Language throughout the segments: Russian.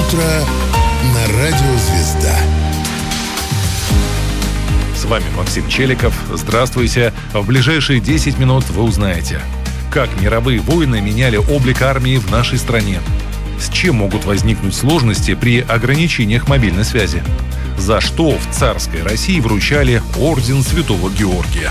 утро на радио «Звезда». С вами Максим Челиков. Здравствуйте. В ближайшие 10 минут вы узнаете, как мировые войны меняли облик армии в нашей стране, с чем могут возникнуть сложности при ограничениях мобильной связи, за что в царской России вручали орден Святого Георгия.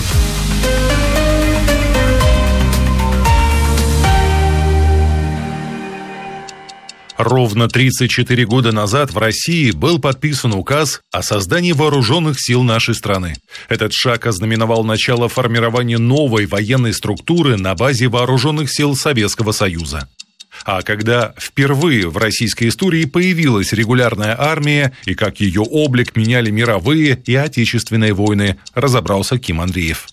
Ровно 34 года назад в России был подписан указ о создании вооруженных сил нашей страны. Этот шаг ознаменовал начало формирования новой военной структуры на базе вооруженных сил Советского Союза. А когда впервые в российской истории появилась регулярная армия и как ее облик меняли мировые и отечественные войны, разобрался Ким Андреев.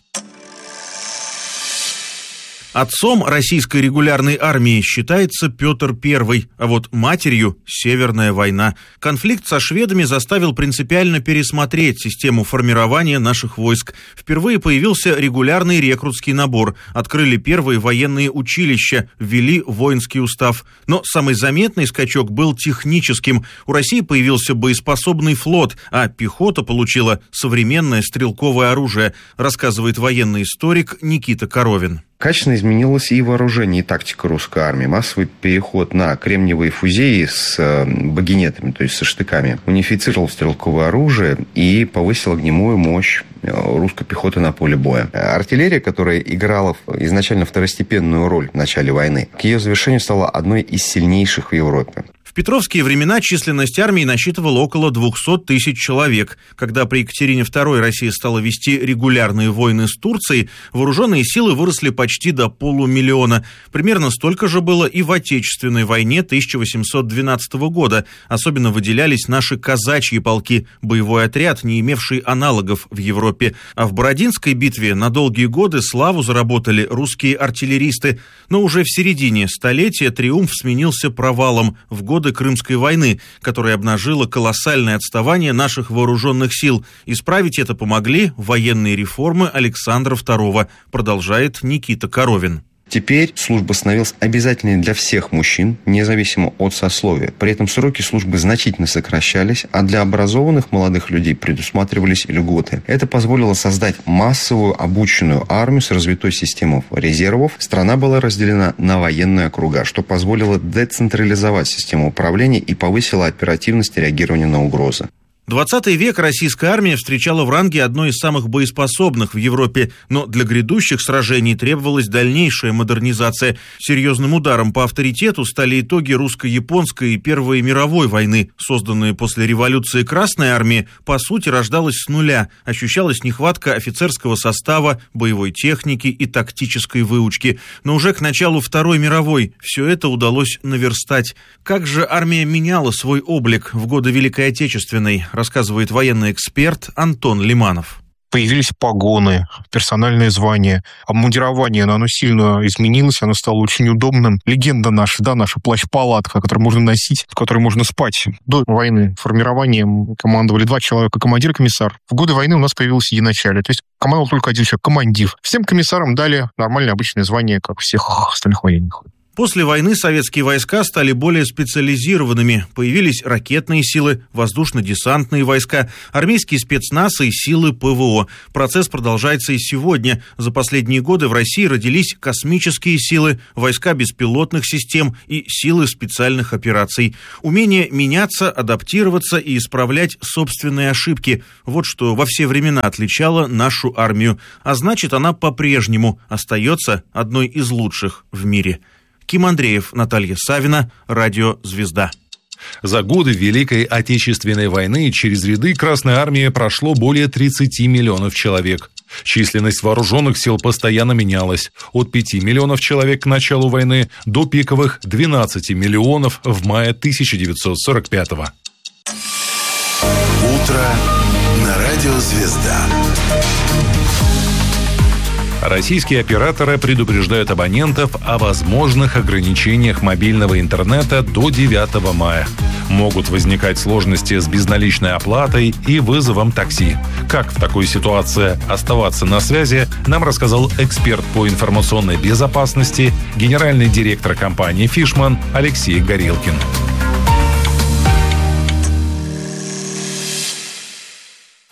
Отцом российской регулярной армии считается Петр I, а вот матерью – Северная война. Конфликт со шведами заставил принципиально пересмотреть систему формирования наших войск. Впервые появился регулярный рекрутский набор, открыли первые военные училища, ввели воинский устав. Но самый заметный скачок был техническим. У России появился боеспособный флот, а пехота получила современное стрелковое оружие, рассказывает военный историк Никита Коровин. Качественно изменилось и вооружение, и тактика русской армии. Массовый переход на кремниевые фузеи с багинетами, то есть со штыками, унифицировал стрелковое оружие и повысил огневую мощь русской пехоты на поле боя. Артиллерия, которая играла изначально второстепенную роль в начале войны, к ее завершению стала одной из сильнейших в Европе. В петровские времена численность армии насчитывала около 200 тысяч человек. Когда при Екатерине II Россия стала вести регулярные войны с Турцией, вооруженные силы выросли почти до 500 000. Примерно столько же было и в Отечественной войне 1812 года. Особенно выделялись наши казачьи полки, боевой отряд, не имевший аналогов в Европе. А в Бородинской битве на долгие годы славу заработали русские артиллеристы. Но уже в середине столетия триумф сменился провалом в годы Крымской войны, которая обнажила колоссальное отставание наших вооруженных сил. Исправить это помогли военные реформы Александра II, продолжает Никита Коровин. Теперь служба становилась обязательной для всех мужчин, независимо от сословия. При этом сроки службы значительно сокращались, а для образованных молодых людей предусматривались льготы. Это позволило создать массовую обученную армию с развитой системой резервов. Страна была разделена на военные округа, что позволило децентрализовать систему управления и повысило оперативность реагирования на угрозы. 20 век российская армия встречала в ранге одной из самых боеспособных в Европе, но для грядущих сражений требовалась дальнейшая модернизация. Серьезным ударом по авторитету стали итоги русско-японской и Первой мировой войны. Созданная после революции Красная армия, по сути, рождалась с нуля. Ощущалась нехватка офицерского состава, боевой техники и тактической выучки. Но уже к началу Второй мировой все это удалось наверстать. Как же армия меняла свой облик в годы Великой Отечественной, рассказывает военный эксперт Антон Лиманов. Появились погоны, персональные звания, обмундирование, оно сильно изменилось, оно стало очень удобным. Легенда наша плащ-палатка, которую можно носить, в которой можно спать. До войны формированием командовали 2 человека, командир и комиссар. В годы войны у нас появилось единачалие, то есть командовал только один человек, командир. Всем комиссарам дали нормальное обычное звание, как всех остальных военных. После войны советские войска стали более специализированными. Появились ракетные силы, воздушно-десантные войска, армейские спецназ и силы ПВО. Процесс продолжается и сегодня. За последние годы в России родились космические силы, войска беспилотных систем и силы специальных операций. Умение меняться, адаптироваться и исправлять собственные ошибки – вот что во все времена отличало нашу армию. А значит, она по-прежнему остается одной из лучших в мире. Ким Андреев, Наталья Савина, радио «Звезда». За годы Великой Отечественной войны через ряды Красной армии прошло более 30 миллионов человек. Численность вооруженных сил постоянно менялась. От 5 миллионов человек к началу войны до пиковых 12 миллионов в мае 1945-го. Утро на радио «Звезда». Российские операторы предупреждают абонентов о возможных ограничениях мобильного интернета до 9 мая. Могут возникать сложности с безналичной оплатой и вызовом такси. Как в такой ситуации оставаться на связи, нам рассказал эксперт по информационной безопасности, генеральный директор компании «Фишман» Алексей Горелкин.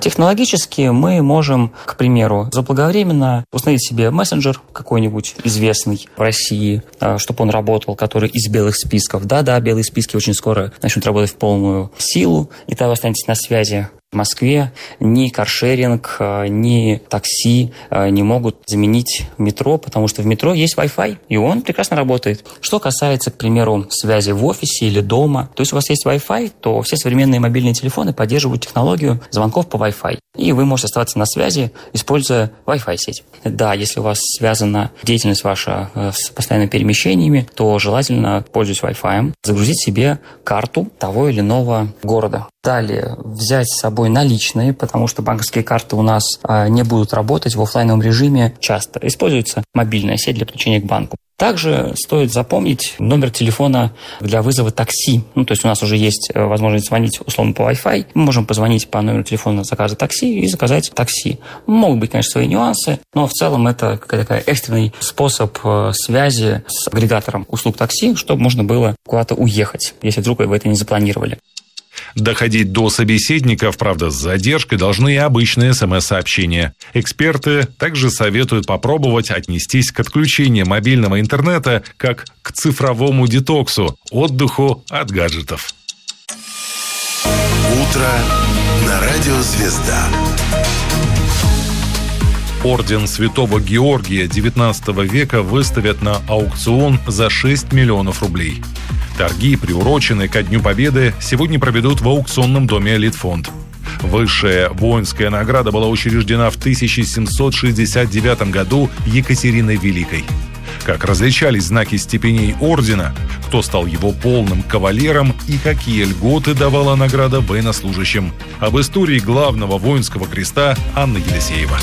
Технологически мы можем, к примеру, заблаговременно установить себе мессенджер какой-нибудь известный в России, чтобы он работал, который из белых списков. Да, белые списки очень скоро начнут работать в полную силу, и тогда вы останетесь на связи. В Москве ни каршеринг, ни такси не могут заменить метро, потому что в метро есть Wi-Fi, и он прекрасно работает. Что касается, к примеру, связи в офисе или дома, то есть у вас есть Wi-Fi, то все современные мобильные телефоны поддерживают технологию звонков по Wi-Fi, и вы можете оставаться на связи, используя Wi-Fi сеть. Да, если у вас связана деятельность ваша с постоянными перемещениями, то желательно, пользуясь Wi-Fi, загрузить себе карту того или иного города. Далее взять с собой наличные, потому что банковские карты у нас не будут работать в офлайновом режиме часто. Используется мобильная сеть для подключения к банку. Также стоит запомнить номер телефона для вызова такси. То есть у нас уже есть возможность звонить условно по Wi-Fi. Мы можем позвонить по номеру телефона заказа такси и заказать такси. Могут быть, конечно, свои нюансы, но в целом это какой-то экстренный способ связи с агрегатором услуг такси, чтобы можно было куда-то уехать, если вдруг вы это не запланировали. Доходить до собеседников, правда, с задержкой, должны и обычные СМС-сообщения. Эксперты также советуют попробовать отнестись к отключению мобильного интернета как к цифровому детоксу, отдыху от гаджетов. Утро на радио «Звезда». Орден Святого Георгия XIX века выставят на аукцион за 6 миллионов рублей. Торги, приуроченные ко Дню Победы, сегодня проведут в аукционном доме «Элитфонд». Высшая воинская награда была учреждена в 1769 году Екатериной Великой. Как различались знаки степеней ордена, кто стал его полным кавалером и какие льготы давала награда военнослужащим. Об истории главного воинского креста Анна Елисеева.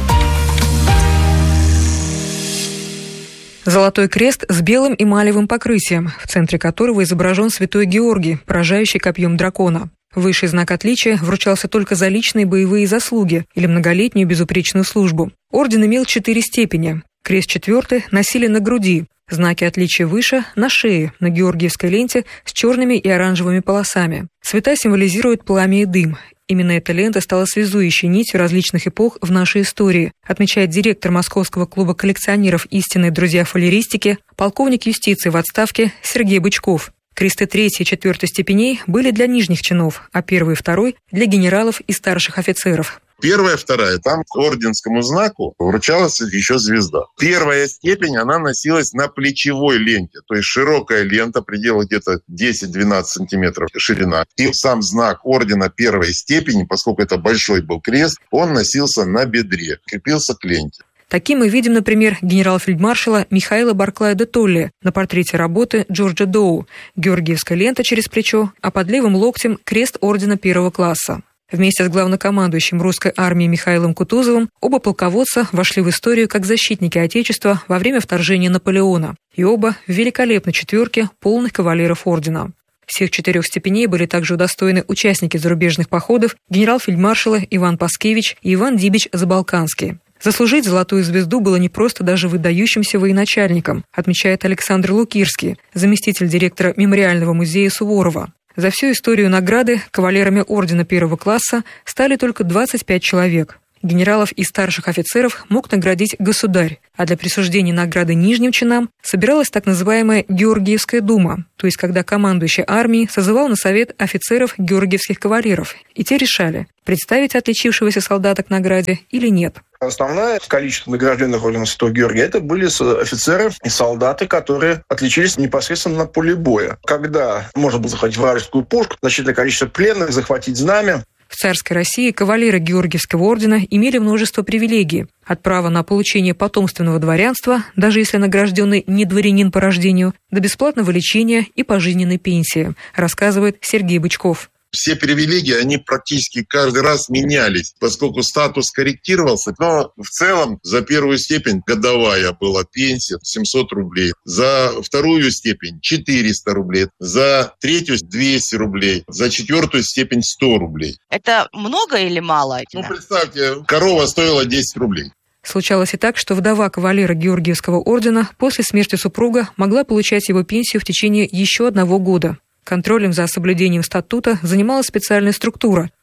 Золотой крест с белым эмалевым покрытием, в центре которого изображен святой Георгий, поражающий копьем дракона. Высший знак отличия вручался только за личные боевые заслуги или многолетнюю безупречную службу. Орден имел 4 степени. Крест 4 носили на груди, знаки отличия выше – на шее, на георгиевской ленте с черными и оранжевыми полосами. Цвета символизируют пламя и дым. Именно эта лента стала связующей нитью различных эпох в нашей истории, отмечает директор Московского клуба коллекционеров «Истинные друзья фалеристики», полковник юстиции в отставке Сергей Бычков. Кресты 3 и 4 степеней были для нижних чинов, а 1 и 2 – для генералов и старших офицеров. 1, 2, там к орденскому знаку вручалась еще звезда. 1 степень, она носилась на плечевой ленте, то есть широкая лента, предела где-то 10-12 сантиметров ширина. И сам знак ордена 1 степени, поскольку это большой был крест, он носился на бедре, крепился к ленте. Таким мы видим, например, генерал-фельдмаршала Михаила Барклая де Толли на портрете работы Джорджа Доу. Георгиевская лента через плечо, а под левым локтем крест ордена 1 класса. Вместе с главнокомандующим русской армией Михаилом Кутузовым оба полководца вошли в историю как защитники Отечества во время вторжения Наполеона. И оба в великолепной 4 полных кавалеров ордена. Всех 4 степеней были также удостоены участники зарубежных походов генерал-фельдмаршалы Иван Паскевич и Иван Дибич-Забалканский. Заслужить золотую звезду было непросто даже выдающимся военачальникам, отмечает Александр Лукирский, заместитель директора Мемориального музея Суворова. За всю историю награды кавалерами ордена 1 класса стали только 25 человек. Генералов и старших офицеров мог наградить государь, а для присуждения награды нижним чинам собиралась так называемая Георгиевская дума, то есть когда командующий армией созывал на совет офицеров георгиевских кавалеров, и те решали, представить отличившегося солдата к награде или нет. Основное количество награжденных орденом Святого Георгия это были офицеры и солдаты, которые отличились непосредственно на поле боя. Когда можно было захватить вражескую пушку, значительное количество пленных, захватить знамя. В царской России кавалеры Георгиевского ордена имели множество привилегий. От права на получение потомственного дворянства, даже если награжденный не дворянин по рождению, до бесплатного лечения и пожизненной пенсии, рассказывает Сергей Бычков. Все привилегии, они практически каждый раз менялись, поскольку статус корректировался. Но в целом за 1 степень годовая была пенсия 700 рублей, за 2 степень 400 рублей, за 3 200 рублей, за 4 степень 100 рублей. Это много или мало? Представьте, корова стоила 10 рублей. Случалось и так, что вдова кавалера Георгиевского ордена после смерти супруга могла получать его пенсию в течение еще 1 года. Контролем за соблюдением статута занималась специальная структура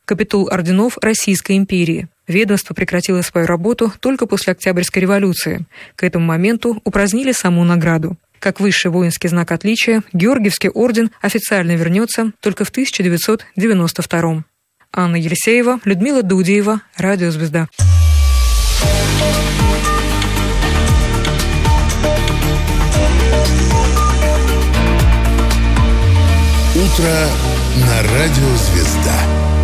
капитул орденов Российской империи. Ведомство прекратило свою работу только после Октябрьской революции. К этому моменту упразднили саму награду. Как высший воинский знак отличия, Георгиевский орден официально вернется только в 1992. Анна Елисеева, Людмила Дудеева, Радио «Звезда». Утро на Радио «Звезда».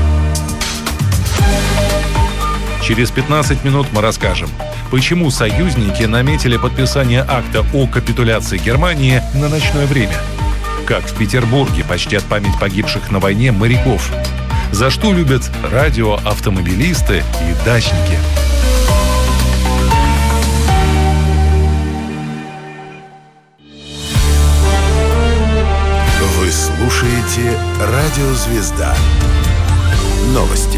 Через 15 минут мы расскажем, почему союзники наметили подписание акта о капитуляции Германии на ночное время, как в Петербурге почтят память погибших на войне моряков, за что любят радиоавтомобилисты и дачники. Вы слушаете Радио «Звезда». Новости.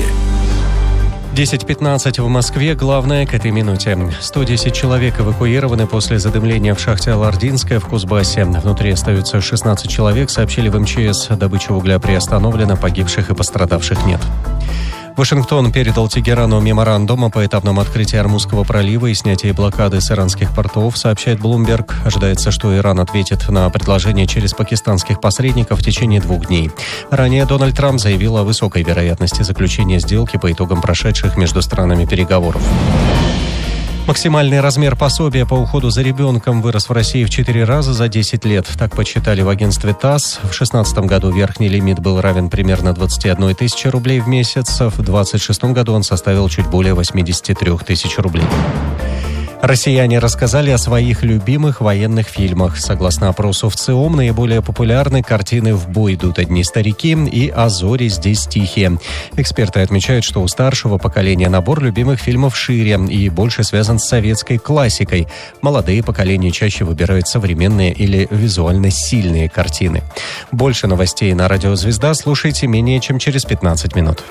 10:15 в Москве. Главное к этой минуте. 110 человек эвакуированы после задымления в шахте Алардинская в Кузбассе. Внутри остаются 16 человек, сообщили в МЧС. Добыча угля приостановлена, погибших и пострадавших нет. Вашингтон передал Тегерану меморандум о поэтапном открытии Ормузского пролива и снятии блокады с иранских портов, сообщает Bloomberg. Ожидается, что Иран ответит на предложение через пакистанских посредников в течение 2 дней. Ранее Дональд Трамп заявил о высокой вероятности заключения сделки по итогам прошедших между странами переговоров. Максимальный размер пособия по уходу за ребенком вырос в России в 4 раза за 10 лет. Так подсчитали в агентстве ТАСС. В 2016 году верхний лимит был равен примерно 21 тысяче рублей в месяц. В 2026 году он составил чуть более 83 тысяч рублей. Россияне рассказали о своих любимых военных фильмах. Согласно опросу ВЦИОМ, наиболее популярны картины «В бой идут одни старики» и «А зори здесь тихие». Эксперты отмечают, что у старшего поколения набор любимых фильмов шире и больше связан с советской классикой. Молодые поколения чаще выбирают современные или визуально сильные картины. Больше новостей на Радио «Звезда» слушайте менее чем через 15 минут.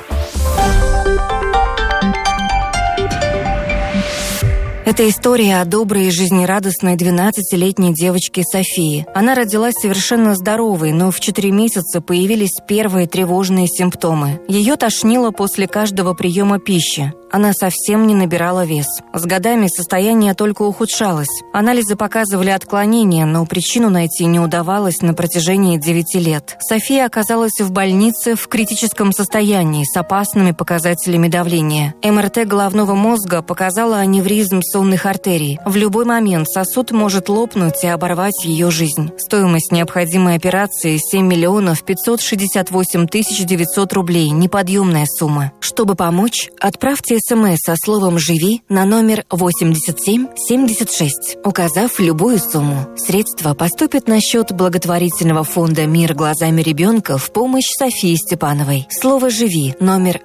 Это история о доброй и жизнерадостной 12-летней девочке Софии. Она родилась совершенно здоровой, но в 4 месяца появились первые тревожные симптомы. Ее тошнило после каждого приема пищи. Она совсем не набирала вес. С годами состояние только ухудшалось. Анализы показывали отклонения, но причину найти не удавалось на протяжении 9 лет. София оказалась в больнице в критическом состоянии с опасными показателями давления. МРТ головного мозга показала аневризм сонных артерий. В любой момент сосуд может лопнуть и оборвать ее жизнь. Стоимость необходимой операции 7 миллионов 568 тысяч 900 рублей. Неподъемная сумма. Чтобы помочь, отправьте СМС со словом «Живи» на номер 8776, указав любую сумму. Средства поступят на счет благотворительного фонда «Мир глазами ребенка» в помощь Софии Степановой. Слово «Живи» номер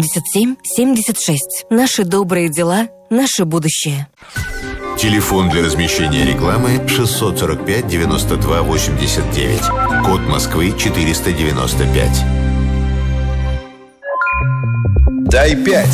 8776. Наши добрые дела, наше будущее. Телефон для размещения рекламы 645 92 89. Код Москвы 495. Дай 5.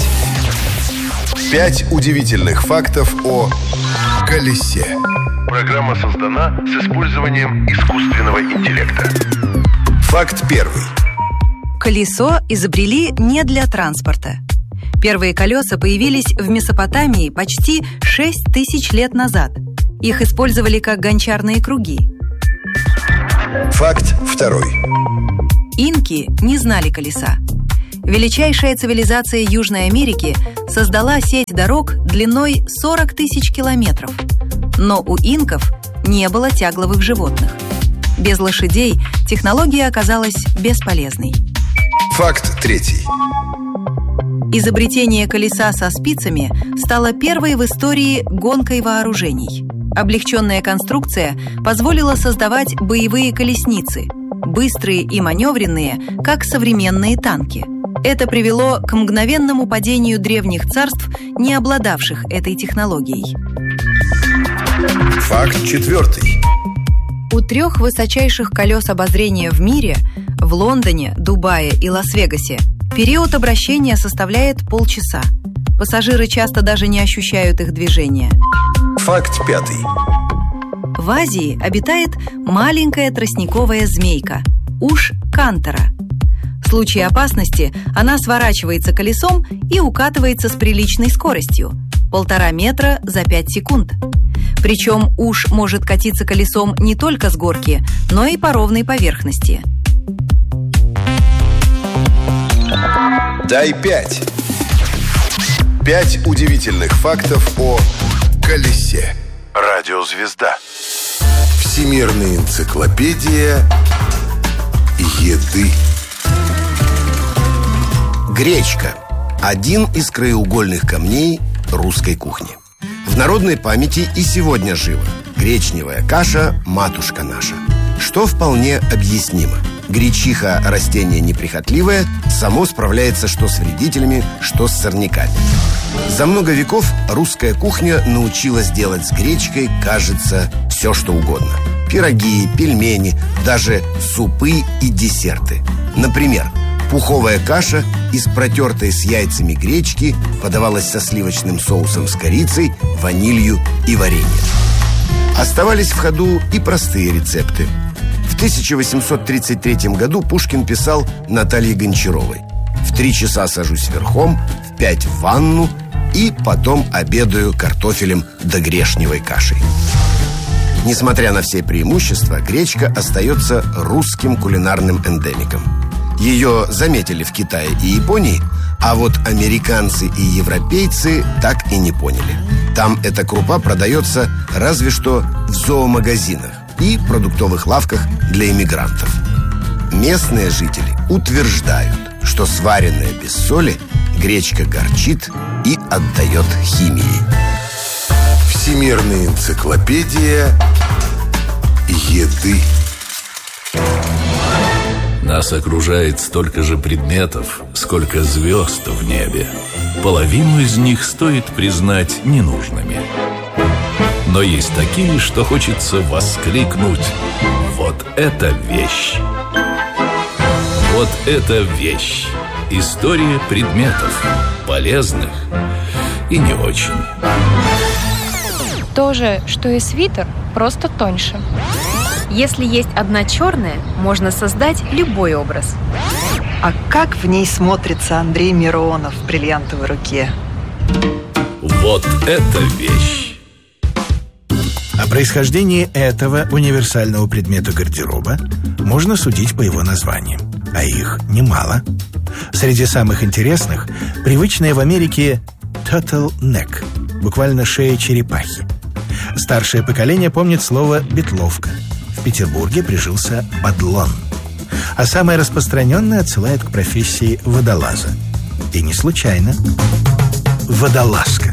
5 удивительных фактов о колесе. Программа создана с использованием искусственного интеллекта. Факт 1. Колесо изобрели не для транспорта. Первые колеса появились в Месопотамии почти 6 тысяч лет назад. Их использовали как гончарные круги. Факт 2. Инки не знали колеса. Величайшая цивилизация Южной Америки создала сеть дорог длиной 40 тысяч километров. Но у инков не было тягловых животных. Без лошадей технология оказалась бесполезной. Факт 3. Изобретение колеса со спицами стало первой в истории гонкой вооружений. Облегченная конструкция позволила создавать боевые колесницы, быстрые и маневренные, как современные танки. Это привело к мгновенному падению древних царств, не обладавших этой технологией. Факт 4. У 3 высочайших колес обозрения в мире – в Лондоне, Дубае и Лас-Вегасе – период обращения составляет полчаса. Пассажиры часто даже не ощущают их движения. Факт 5. В Азии обитает маленькая тростниковая змейка – уж кантора. В случае опасности она сворачивается колесом и укатывается с приличной скоростью – 1,5 метра за 5 секунд. Причем уж может катиться колесом не только с горки, но и по ровной поверхности. Дай 5. 5 удивительных фактов о колесе. Радиозвезда. Всемирная энциклопедия еды. Гречка – один из краеугольных камней русской кухни. В народной памяти и сегодня живо. Гречневая каша – матушка наша. Что вполне объяснимо. Гречиха – растение неприхотливое, само справляется что с вредителями, что с сорняками. За много веков русская кухня научилась делать с гречкой, кажется, все что угодно. Пироги, пельмени, даже супы и десерты. Например, пуховая каша из протертой с яйцами гречки подавалась со сливочным соусом с корицей, ванилью и вареньем. Оставались в ходу и простые рецепты. В 1833 году Пушкин писал Наталье Гончаровой: «В 3 часа сажусь верхом, в 5 в ванну и потом обедаю картофелем да грешневой кашей». Несмотря на все преимущества, гречка остается русским кулинарным эндемиком. Ее заметили в Китае и Японии, а вот американцы и европейцы так и не поняли. Там эта крупа продается разве что в зоомагазинах и продуктовых лавках для иммигрантов. Местные жители утверждают, что сваренная без соли гречка горчит и отдает химией. Всемирная энциклопедия еды. Нас окружает столько же предметов, сколько звезд в небе. Половину из них стоит признать ненужными. Но есть такие, что хочется воскликнуть: вот это вещь! Вот это вещь! История предметов, полезных и не очень. То же, что и свитер, просто тоньше. Если есть одна черная, можно создать любой образ. А как в ней смотрится Андрей Миронов в бриллиантовой руке? Вот это вещь! О происхождении этого универсального предмета гардероба можно судить по его названиям, а их немало. Среди самых интересных – привычная в Америке turtleneck, буквально шея черепахи. Старшее поколение помнит слово «бетловка». В Петербурге прижился бадлон. А самое распространенное отсылает к профессии водолаза. И не случайно. Водолазка.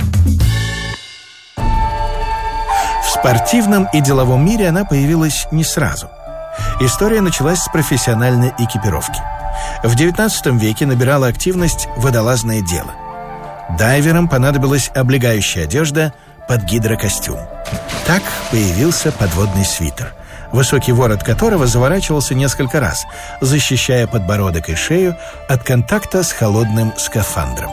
В спортивном и деловом мире она появилась не сразу. История началась с профессиональной экипировки. В XIX веке набирала активность водолазное дело. Дайверам понадобилась облегающая одежда под гидрокостюм. Так появился подводный свитер, высокий ворот которого заворачивался несколько раз, защищая подбородок и шею от контакта с холодным скафандром.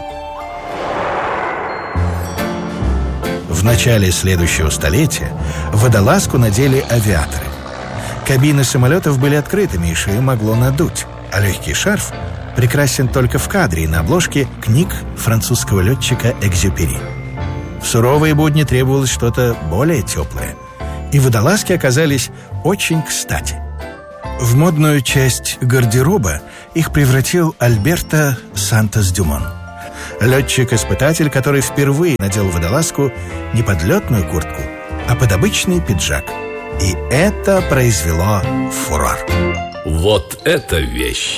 В начале следующего столетия водолазку надели авиаторы. Кабины самолетов были открытыми, и шею могло надуть, а легкий шарф прекрасен только в кадре и на обложке книг французского летчика Экзюпери. В суровые будни требовалось что-то более теплое, и водолазки оказались очень кстати. В модную часть гардероба их превратил Альберто Сантос-Дюмон, летчик-испытатель, который впервые надел водолазку не под летную куртку, а под обычный пиджак. И это произвело фурор. Вот это вещь!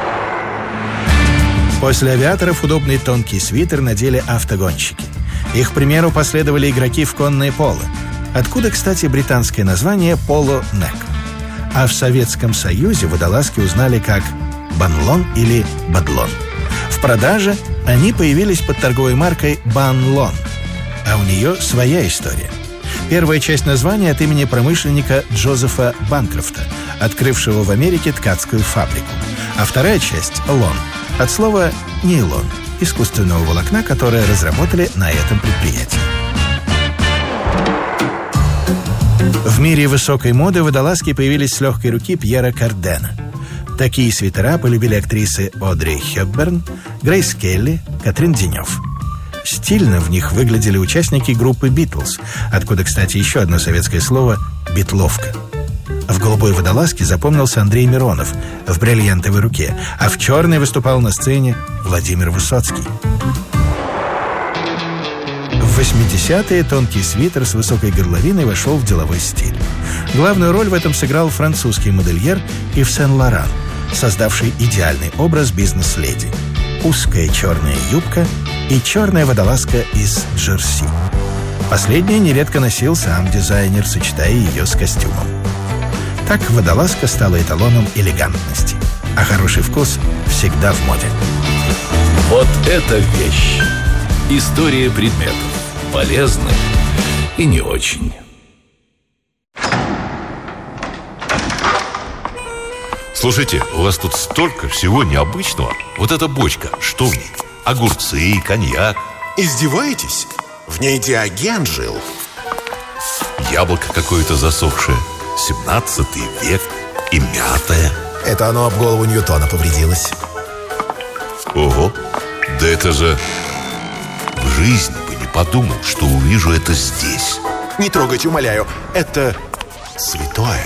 После авиаторов удобный тонкий свитер надели автогонщики. Их примеру последовали игроки в конные поло. Откуда, кстати, британское название «поло-нек». А в Советском Союзе водолазки узнали как «банлон» или «бадлон». В продаже они появились под торговой маркой «банлон», а у нее своя история. Первая часть названия от имени промышленника Джозефа Банкрофта, открывшего в Америке ткацкую фабрику. А вторая часть — «лон» от слова «нейлон», искусственного волокна, которое разработали на этом предприятии. В мире высокой моды водолазки появились с легкой руки Пьера Кардена. Такие свитера полюбили актрисы Одри Хепберн, Грейс Келли, Катрин Денев. Стильно в них выглядели участники группы «Битлз», откуда, кстати, еще одно советское слово «битловка». В голубой водолазке запомнился Андрей Миронов в бриллиантовой руке, а в черной выступал на сцене Владимир Высоцкий. В 80-е тонкий свитер с высокой горловиной вошел в деловой стиль. Главную роль в этом сыграл французский модельер Ив Сен-Лоран, создавший идеальный образ бизнес-леди. Узкая черная юбка и черная водолазка из джерси. Последнее нередко носил сам дизайнер, сочетая ее с костюмом. Так водолазка стала эталоном элегантности, а хороший вкус всегда в моде. Вот это вещь. История предметов. Полезных и не очень. Слушайте, у вас тут столько всего необычного. Вот эта бочка, что в ней? Огурцы, коньяк. Издеваетесь? В ней Диоген жил. Яблоко какое-то засохшее. 17 век и мятое. Это оно об голову Ньютона повредилось. Ого, да это же... В жизни бы не подумал, что увижу это здесь. Не трогайте, умоляю. Это святое.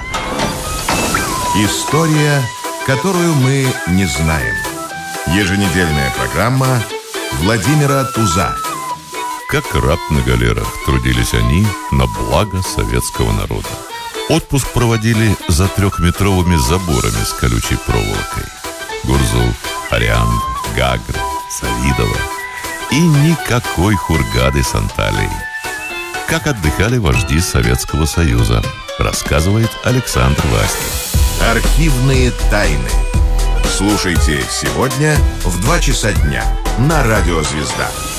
История, которую мы не знаем. Еженедельная программа Владимира Туза. Как раб на галерах трудились они на благо советского народа. Отпуск проводили за 3-метровыми заборами с колючей проволокой. Гурзуф, Ариан, Гагр, Савидова и никакой хургады с Анталией. Как отдыхали вожди Советского Союза, рассказывает Александр Васькин. Архивные тайны. Слушайте сегодня в 2 часа дня на Радио Звезда.